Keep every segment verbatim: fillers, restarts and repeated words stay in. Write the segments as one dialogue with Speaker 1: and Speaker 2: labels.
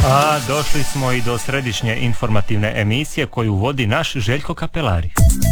Speaker 1: A došli smo i do središnje informativne emisije koju vodi naš Željko Kapelari.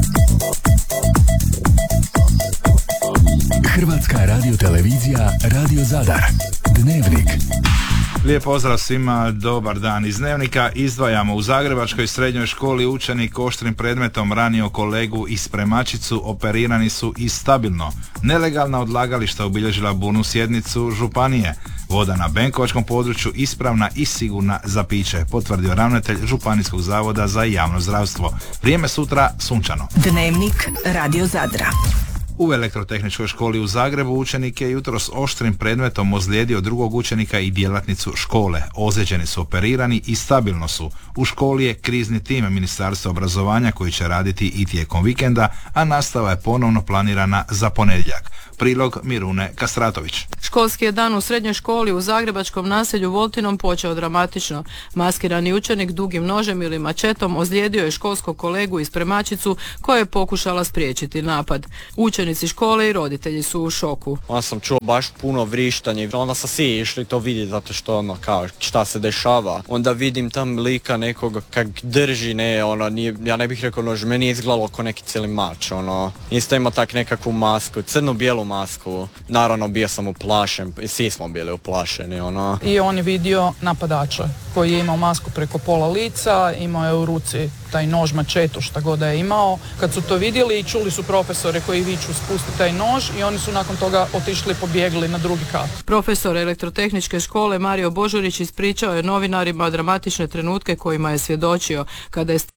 Speaker 2: Hrvatska radiotelevizija Radio Zadar. Dnevnik.
Speaker 3: Lijep pozdrav svima, dobar dan iz Dnevnika. Izdvajamo: u Zagrebačkoj srednjoj školi učenik oštrim predmetom ranio kolegu i spremačicu, operirani su i stabilno. Nelegalna odlagališta obilježila burnu sjednicu županije. Voda na benkovačkom području ispravna i sigurna za piće, potvrdio ravnatelj Županijskog zavoda za javno zdravstvo. Vrijeme sutra sunčano.
Speaker 4: Dnevnik Radio Zadra.
Speaker 3: U Elektrotehničkoj školi u Zagrebu učenik je jutros oštrim predmetom ozlijedio drugog učenika i djelatnicu škole. Ozlijeđeni su operirani i stabilno su. U školi je krizni tim Ministarstva obrazovanja koji će raditi i tijekom vikenda, a nastava je ponovno planirana za ponedjeljak. Prilog Mirune Kastratović.
Speaker 5: Školski je dan u srednjoj školi u zagrebačkom naselju Voltinom počeo dramatično. Maskirani učenik dugim nožem ili mačetom ozlijedio je školskog kolegu i spremačicu koja je pokušala spriječiti napad. Učenici škole i roditelji su u šoku.
Speaker 6: Ja sam čuo baš puno vrištanje, onda sam svi išli to vidjeti zato što ono kao šta se dešava. Onda vidim tam lika nekoga kak drži, ne, ono, nije, ja ne bih rekao nož, meni je izgledalo oko neki cijeli mač, ono. Isto ima tak nekakvu masku, crno-bijelu masku. Naravno bio sam uplašen, svi smo bili uplašeni, ono.
Speaker 7: I on je vidio napadača koji je imao masku preko pola lica, imao je u ruci taj nož, mačetu, šta god da je imao. Kad su to vidjeli i čuli su profesore koji viču spusti taj nož i oni su nakon toga otišli i pobjegli na drugi kat.
Speaker 5: Profesor Elektrotehničke škole Mario Božurić ispričao je novinarima dramatične trenutke kojima je svjedočio kada je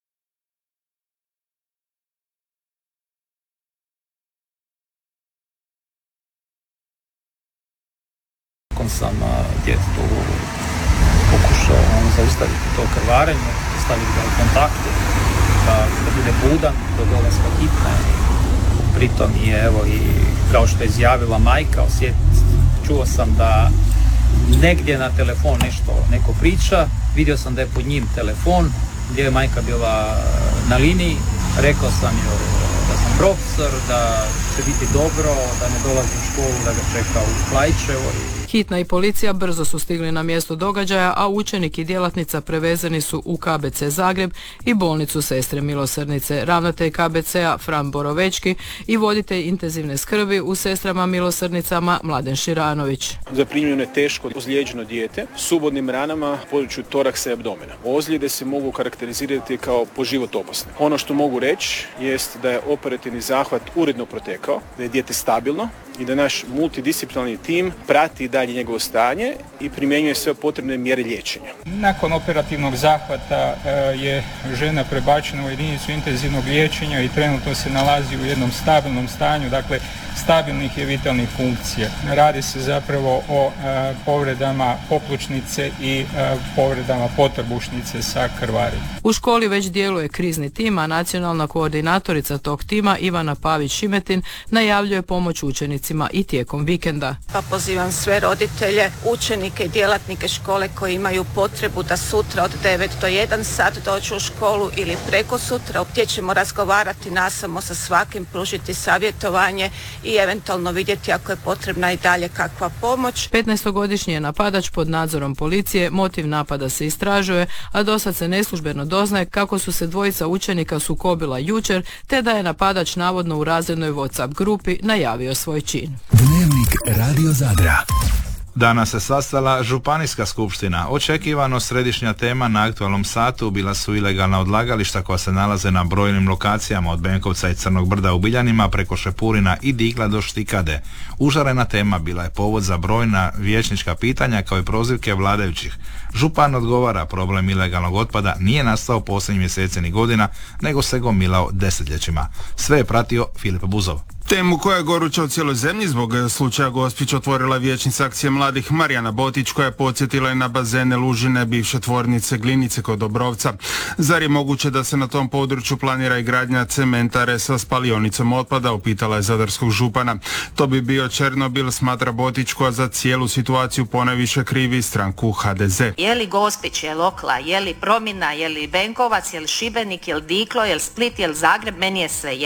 Speaker 8: sam djetetu pokušao zaustaviti to krvarenje, staviti ga u kontakte, da, da bude budan do dolaska hitne. Pritom je, evo, i kao što je izjavila majka, osjet, čuo sam da negdje na telefon nešto neko priča, vidio sam da je pod njim telefon gdje je majka bila na liniji, rekao sam joj da sam profesor, da će biti dobro, da ne dolazi u školu, da ga čeka u Klaićevo.
Speaker 5: Hitna i policija brzo su stigli na mjesto događaja, a učenik i djelatnica prevezeni su u K B C Zagreb i bolnicu Sestre Milosrdnice. Ravnatelj K B C-a Fran Borovečki i voditelj intenzivne skrbi u Sestrama Milosrdnicama Mladen Širanović.
Speaker 9: Zaprimljeno je teško ozlijeđeno dijete s subodnim ranama u području toraksa i abdomena. Ozljede se mogu karakterizirati kao po život opasne. Ono što mogu reći jest da je operativni zahvat uredno protekao, da je dijete stabilno i da naš multidisciplinarni tim prati dalje njegovo stanje i primjenjuje sve potrebne mjere liječenja.
Speaker 10: Nakon operativnog zahvata je žena prebačena u jedinicu intenzivnog liječenja i trenutno se nalazi u jednom stabilnom stanju, dakle stabilnih i vitalnih funkcija. Radi se zapravo o e, povredama poplučnice i e, povredama potrbušnice sa krvarenjem.
Speaker 5: U školi već djeluje krizni tim, a nacionalna koordinatorica tog tima Ivana Pavić-Šimetin najavljuje pomoć učenicima i tijekom vikenda.
Speaker 11: Pa pozivam sve roditelje, učenike i djelatnike škole koji imaju potrebu da sutra od devet do jedan sat dođu u školu ili preko sutra, gdje ćemo razgovarati nasamo sa svakim, pružiti savjetovanje i eventualno vidjeti ako je potrebna i dalje kakva pomoć.
Speaker 5: petnaestogodišnji je napadač pod nadzorom policije, motiv napada se istražuje, a dosad se neslužbeno doznaje kako su se dvojica učenika sukobila jučer, te da je napadač navodno u razrednoj WhatsApp grupi najavio svoj čin.
Speaker 2: Dnevnik Radio Zadra.
Speaker 3: Danas se sastala Županijska skupština. Očekivano središnja tema na aktualnom satu bila su ilegalna odlagališta koja se nalaze na brojnim lokacijama od Benkovca i Crnog brda u Biljanima preko Šepurina i Digla do Štikade. Užarena tema bila je povod za brojna vijećnička pitanja kao i prozivke vladajućih. Župan odgovara, problem ilegalnog otpada nije nastao posljednjih mjeseci ni godina, nego se gomilao desetljećima. Sve je pratio Filip Buzov.
Speaker 12: Temu koja je goruća u cijeloj zemlji zbog slučaja Gospić otvorila vijećnica akcije mladih Marijana Botić, koja je podsjetila i na bazene Lužine, bivše tvornice Glinice kod Dobrovca. Zar je moguće da se na tom području planira i gradnja cementare sa spalionicom otpada, upitala je zadarskog župana. To bi bio Černobil, smatra Botić, koja za cijelu situaciju ponajviše krivi stranku H D Z.
Speaker 13: Je li Gospić, je li Okla, je li Promina, je li Benkovac, je li Šibenik, je li Diklo, je li Split, je li Zagreb, meni je sve jedno.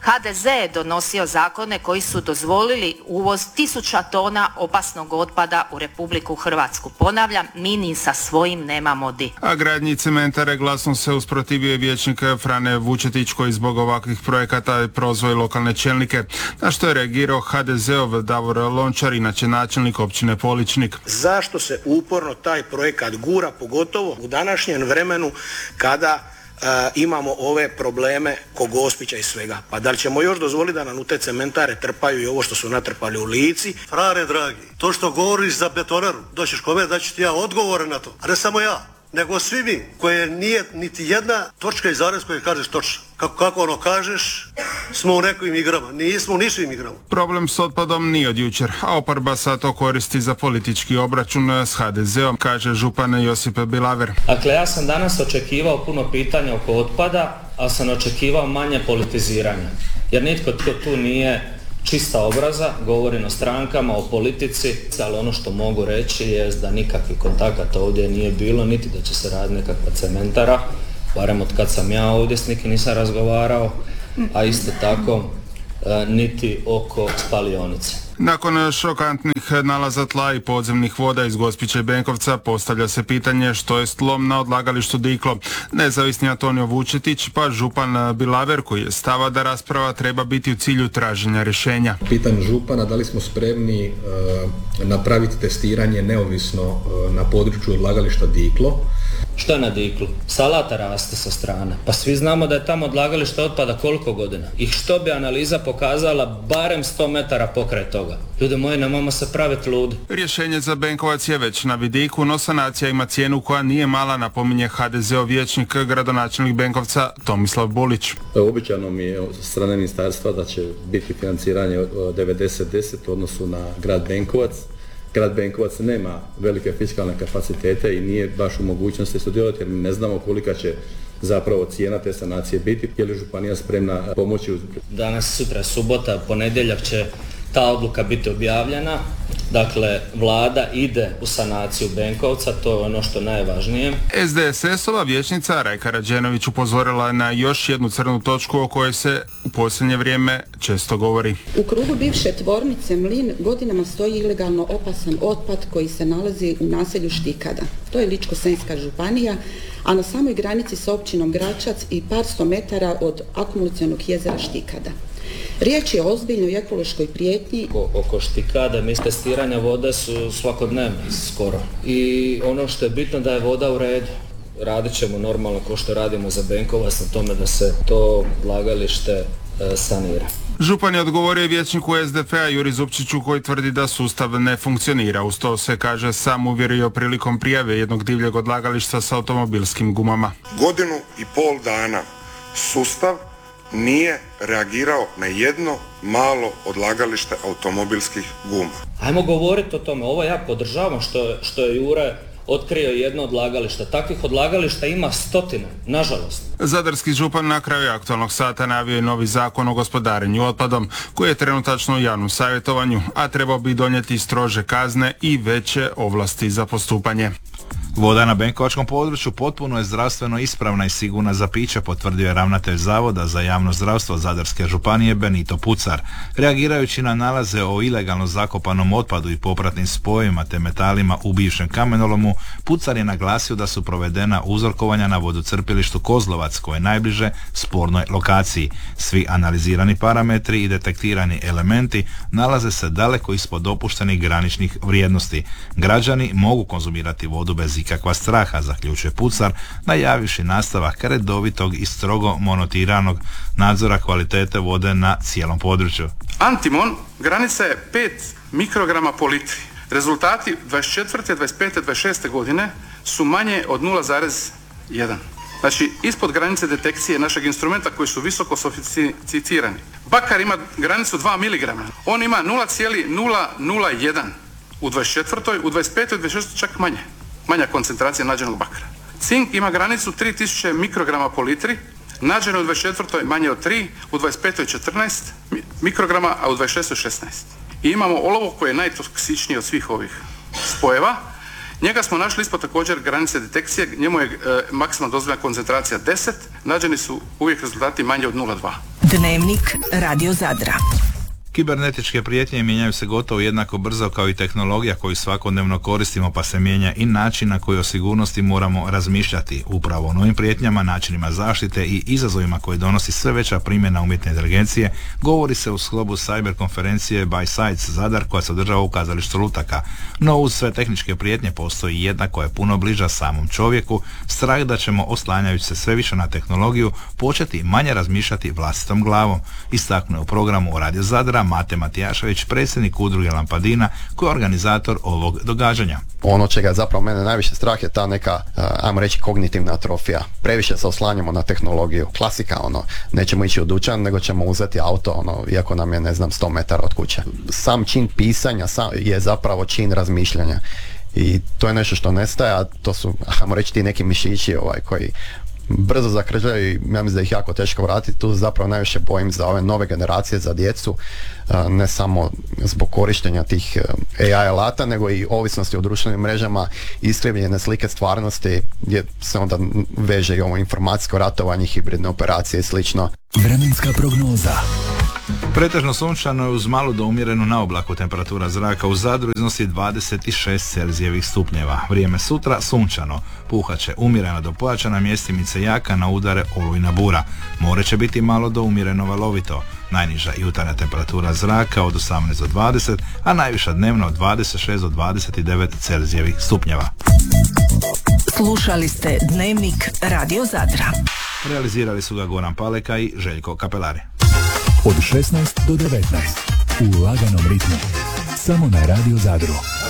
Speaker 13: ha de ze je donosio zakone koji su dozvolili uvoz tisuća tona opasnog otpada u Republiku Hrvatsku. Ponavljam, mi ni sa svojim nemamo di.
Speaker 12: A gradnji cementare glasno se usprotivio je vijećnik Frane Vučetić koji zbog ovakvih projekata prozvao i lokalne čelnike, na što je reagirao ha de zeov Davor Lončar, inače načelnik općine Poličnik.
Speaker 14: Zašto se uporno taj projekat gura, pogotovo u današnjem vremenu kada Uh, imamo ove probleme ko Gospića i svega. Pa da li ćemo još dozvoliti da nam u te cementare trpaju i ovo što su natrpali u Lici?
Speaker 15: Frare dragi, to što govoriš za betonaru, doćeš kome da ću ti ja odgovore na to. A ne samo ja, nego svi mi, koje nije niti jedna točka i zarez koje kažeš točno. Kako, kako ono kažeš, smo u nekim igrama. Nismo u ničim igrama.
Speaker 12: Problem s otpadom nije od jučer, a oporba sad to koristi za politički obračun s ha de zeom, kaže župan Josip Bilaver.
Speaker 16: Dakle, ja sam danas očekivao puno pitanja oko otpada, ali sam očekivao manje politiziranja. Jer nitko tko tu nije čista obraza, govorim o strankama, o politici, ali ono što mogu reći je da nikakvih kontakata ovdje nije bilo, niti da će se raditi nekakva cementara, barem od kad sam ja ovdje s nikim nisam razgovarao, a isto tako e, niti oko spalionice.
Speaker 12: Nakon šokantnih nalaza tla i podzemnih voda iz Gospića i Benkovca postavlja se pitanje što je s tlom na odlagalištu Diklo. Nezavisni Antonio Vučetić pa župan Bilaver koji je stava da rasprava treba biti u cilju traženja rješenja.
Speaker 17: Pitam župana da li smo spremni e, napraviti testiranje neovisno e, na području odlagališta Diklo.
Speaker 16: Što je na Diklu? Salata raste sa strane. Pa svi znamo da je tamo odlagalište otpada koliko godina. I što bi analiza pokazala barem sto metara pokraj toga. Ljude moji, nemamo se praviti ludi.
Speaker 12: Rješenje za Benkovac je već na vidiku, no sanacija ima cijenu koja nije mala, napominje ha de zeov vijećnik, gradonačelnik Benkovca Tomislav Bulić.
Speaker 17: Običano mi je od strane ministarstva da će biti financiranje devedeset deset u odnosu na grad Benkovac. Grad Benkovac nema velike fiskalne kapacitete i nije baš u mogućnosti sudjelovati jer mi ne znamo kolika će zapravo cijena te sanacije biti. Je li županija spremna pomoći?
Speaker 16: Danas, sutra, subota, ponedjeljak će ta odluka biti objavljena. Dakle, vlada ide u sanaciju Benkovca, to je ono što je najvažnije.
Speaker 12: es de es es-ova vijećnica Rajka Rađenović upozorila na još jednu crnu točku o kojoj se u posljednje vrijeme često govori.
Speaker 18: U krugu bivše tvornice Mlin godinama stoji ilegalno opasan otpad koji se nalazi u naselju Štikada. To je Ličko-senjska županija, a na samoj granici s općinom Gračac i par sto metara od akumulacionog jezera Štikada. Riječ je o ozbiljnoj ekološkoj prijetnji.
Speaker 16: Oko, oko Štikada, mi testiranja vode su svakodnevno skoro. I ono što je bitno da je voda u redu. Radit ćemo normalno kao što radimo za Benkovac na tome da se to odlagalište e, sanira.
Speaker 12: Župan je odgovorio vijećniku es de fe-a Juri Zupčiću koji tvrdi da sustav ne funkcionira. Uz to se, kaže, sam uvjerio prilikom prijave jednog divljeg odlagališta sa automobilskim gumama.
Speaker 19: Godinu i pol dana sustav nije reagirao na jedno malo odlagalište automobilskih guma.
Speaker 16: Ajmo govoriti o tome. Ovo ja podržavam što, što je Jure otkrio jedno odlagalište. Takvih odlagališta ima stotine, nažalost.
Speaker 12: Zadarski župan na kraju aktualnog sata najavio je novi zakon o gospodarenju otpadom, koji je trenutačno u javnom savjetovanju, a trebao bi donijeti strože kazne i veće ovlasti za postupanje.
Speaker 3: Voda na benkovačkom području potpuno je zdravstveno ispravna i sigurna za piće, potvrdio je ravnatelj Zavoda za javno zdravstvo Zadarske županije Benito Pucar. Reagirajući na nalaze o ilegalno zakopanom otpadu i popratnim spojevima te metalima u bivšem kamenolomu, Pucar je naglasio da su provedena uzorkovanja na vodocrpilištu Kozlovac, koje je najbliže spornoj lokaciji. Svi analizirani parametri i detektirani elementi nalaze se daleko ispod dopuštenih graničnih vrijednosti. Građani mogu konzumirati vodu bez ikakva straha, zaključuje Pucar, najavivši nastavak redovitog i strogo monitiranog nadzora kvalitete vode na cijelom području.
Speaker 20: Antimon, granica je pet mikrograma po litri. Rezultati dvadeset četvrte, dvadeset pete, dvadeset šeste godine su manje od nula zarez jedan. Znači, ispod granice detekcije našeg instrumenta koji su visoko sofisticirani. Bakar ima granicu dva miligrama. On ima nula zarez nula nula jedan u dvadeset četvrtoj, u dvadeset petoj i dvadeset šestoj čak manje. Manja koncentracija nađenog bakra. Cink ima granicu tri tisuće mikrograma po litri, nađeno u dvadeset četvrtoj manje od tri, u dvadeset petoj četrnaest mikrograma, a u dvadeset šestoj šesnaest. I imamo olovo koje je najtoksičnije od svih ovih spojeva. Njega smo našli ispod također granice detekcije, njemu je e, maksimalna dozvoljena koncentracija deset, nađeni su uvijek rezultati manje od nula zarez dva.
Speaker 4: Dnevnik Radio Zadra.
Speaker 3: Kibernetičke prijetnje mijenjaju se gotovo jednako brzo kao i tehnologija koju svakodnevno koristimo, pa se mijenja i način na koji o sigurnosti moramo razmišljati. Upravo o novim prijetnjama, načinima zaštite i izazovima koje donosi sve veća primjena umjetne inteligencije govori se u sklopu cyber konferencije By Sides Zadar koja se održava u kazalištu Lutaka. No uz sve tehničke prijetnje postoji jedna koja je puno bliža samom čovjeku, strah da ćemo, oslanjajući se sve više na tehnologiju, početi manje razmišljati vlastitom glavom. Istaknuo je u programu Radio Zadra Mate Matijašević, predsjednik udruge Lampadina, koji je organizator ovog događanja.
Speaker 21: Ono čega zapravo mene najviše strah je ta neka, ajmo reći, kognitivna atrofija. Previše se oslanjamo na tehnologiju. Klasika, ono, nećemo ići u dućan, nego ćemo uzeti auto, ono, iako nam je, ne znam, sto metara od kuće. Sam čin pisanja sam je zapravo čin razmišljanja. I to je nešto što nestaje, a to su, ajmo reći, ti neki mišići ovaj, koji brzo zakrđaju i ja mislim da ih jako teško vratiti. Tu zapravo najviše bojim za ove nove generacije, za djecu, ne samo zbog korištenja tih A I alata, nego i ovisnosti o društvenim mrežama, iskrivljene slike stvarnosti gdje se onda veže i ovo informacijsko ratovanje, hibridne operacije i slično.
Speaker 2: Vremenska prognoza.
Speaker 3: Pretežno sunčano je uz malu do umjerenu na oblaku. Temperatura zraka u Zadru iznosi dvadeset šest Celzijevih stupnjeva. Vrijeme sutra sunčano. Puhaće umjereno do pojačana, mjestimice jaka, na udare olujna bura. More će biti malo do umjereno valovito. Najniža jutarnja temperatura zraka od osamnaest do dvadeset, a najviša dnevno od dvadeset šest do dvadeset devet Celzijevih stupnjeva.
Speaker 4: Slušali ste Dnevnik Radio Zadra.
Speaker 3: Realizirali su ga Goran Paleka i Željko Kapelari.
Speaker 2: Od šesnaest do devetnaest u laganom ritmu. Samo na Radio Zadru.